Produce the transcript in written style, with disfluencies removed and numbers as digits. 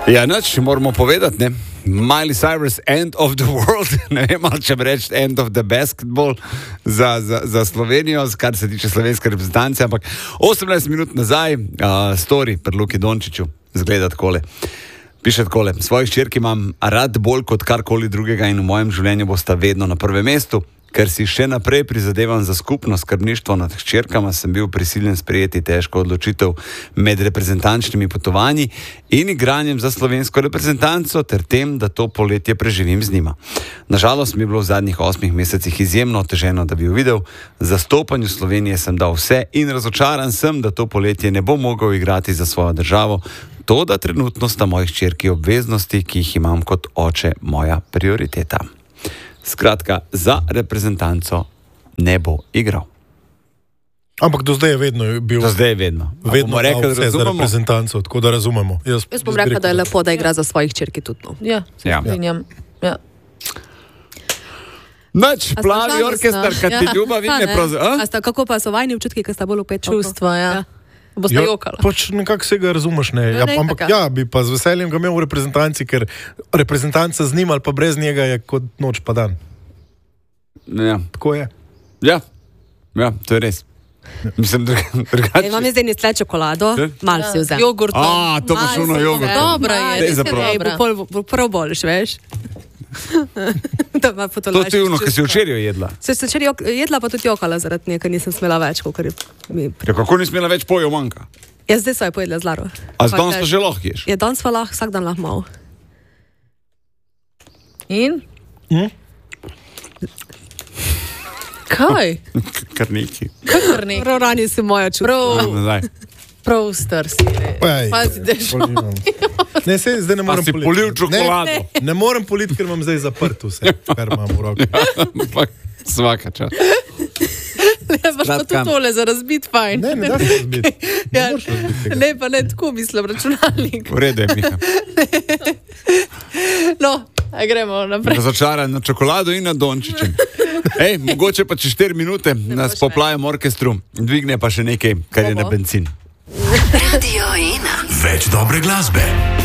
Ja, nič, moramo povedati, ne? Miley Cyrus, End of the World, ne vem, če bi reči End of the Basketball za Slovenijo, kar se tiče slovenske reprezentance, ampak 18 minut nazaj, story pri Luki Dončiću, zgleda takole. Piše takole, svojih hčerk imam rad bolj kot karkoli drugega in v mojem življenju bosta vedno na prvem mestu. Ker si še naprej prizadevam za skupno skrbništvo nad hčerkama, sem bil prisiljen sprejeti težko odločitev med reprezentančnimi potovanji in igranjem za slovensko reprezentanco ter tem, da to poletje preživim z njima. Nažalost mi je bilo v zadnjih 8 mesecih izjemno oteženo, da bi jo videl. Zastopanju Slovenije sem dal vse in razočaran sem, da to poletje ne bom mogel igrati za svojo državo. To, da trenutno sta moji hčerki obveznosti, ki jih imam kot oče, moja prioriteta. Skratka, za reprezentanco ne bo igral. Ampak do zdaj je vedno bil. Do zdaj je vedno. Vedno rekel, vse za reprezentanco, tako da razumemo. Jaz bom rekel, da je lepo, da igra za svojih hčerki tudi. No. Ja, se strinjam. Ja. Noč, plavi orkester, kad ti ljubav in ne pravzaprav. Kako pa so vajni občutki, kad sta bolj upet čustva, ja. Boste jokala. Pač nekako se ga razumeš, ne. Ampak ja, bi pa z veseljem ga imel v reprezentanci, ker reprezentanca z njim ali pa brez njega je kot noč pa dan. Ja. Tako je. Ja, to je res. Mislim, drugače. Imam zdaj nisle čokolado, malo si vzel. Jogurt. To pa šuno jogurt. Dobra je, res je dobra. Bo prav boljš, veš. To ti uno, ki si včerjo jedla. Se včerjo jedla, pa tudi jokala zaradi nje, ker nisem smela več. Kako ni smela več pojo manjka? Ja, zdaj so jo pojedla z Laro. A z danes pa že lahko ješ? Ja, danes pa lahko, vsak dan lahko malo. In? Kaj? Kar neki. Prav rani si moja čustva. Prav star si. Pazi, da je šlo. Ne, se zdaj ne morem politi. Pa si polil čokolado. Ne morem politi, ker imam zdaj zaprt vse, kar imam v roki. Ampak svaka čas. Ne, baš pa tudi tole za razbit fajn. Ne da se razbiti. Ne, pa ne, tako mislim, računalnik. V redu je, Miha. No, gremo naprej. Razočaran na čokolado in na Dončićem. Mogoče pa čez 4 minute nas poplajem orkestru, dvigne pa še nekaj, kar je na bencin. Radio 1. Več dobre glasbe.